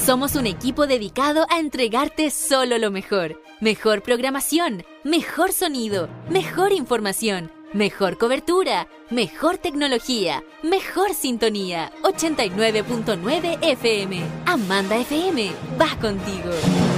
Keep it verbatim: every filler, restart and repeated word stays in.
Somos un equipo dedicado a entregarte solo lo mejor. Mejor programación, mejor sonido, mejor información, mejor cobertura, mejor tecnología, mejor sintonía. ochenta y nueve punto nueve F M. Amanda F M va contigo.